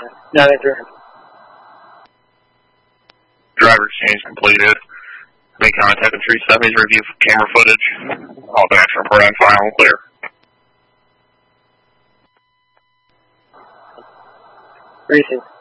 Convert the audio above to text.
983. Driver exchange completed. Make contact with 370s, review camera footage. All the action report on file and clear. Recent.